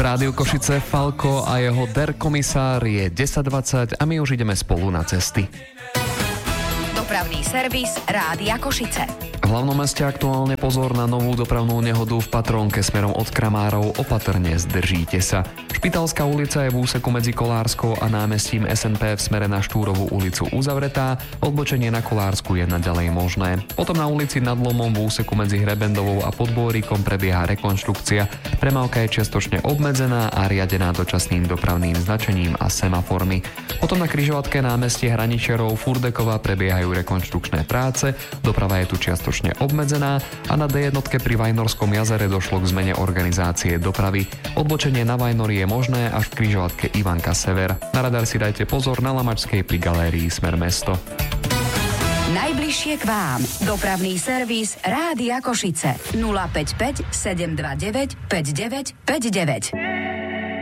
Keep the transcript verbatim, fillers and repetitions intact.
Rádiu Košice Falko a jeho der komisár je desať dvadsať a my už ideme spolu na cesty. Dopravný servis Rádia Košice. V hlavnom meste aktuálne pozor na novú dopravnú nehodu v Patrónke smerom od Kramárov, opatrne zdržíte sa. Špitálska ulica je v úseku medzi Kolárskou a námestím es en pé v smere na Štúrovú ulicu uzavretá, odbočenie na Kolársku je naďalej možné. Potom na ulici Nad Lomom v úseku medzi Hrebendovou a Podbórikom prebieha rekonštrukcia. Premávka je čiastočne obmedzená a riadená dočasným dopravným značením a semaformi. Potom na križovatke námestie Hraničiarov Furdekova prebiehajú rekonštrukčné práce, doprava je tu čiastočne obmedzená a na dé jednotke pri Vajnorskom jazere došlo k zmene organizácie dopravy. Odbočenie na Vajnori je možné až v križovatke Ivanka Sever. Na radar si dajte pozor na Lamačskej pri galérii Smer mesto. Najbližšie k vám. Dopravný servis Rádia Košice. nula päť päť sedem dva deväť päť deväť päť deväť.